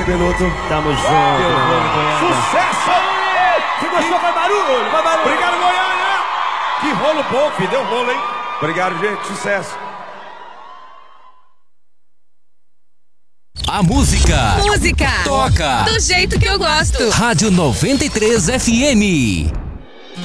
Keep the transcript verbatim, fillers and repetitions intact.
Peloto. Tamo junto. Sucesso! Se gostou, vai barulho, vai barulho. Obrigado, Goiânia! Que rolo bom, filho. Deu rolo, hein? Obrigado, gente. Sucesso. A música. Música. Toca. Do jeito que eu gosto. Rádio noventa e três F M.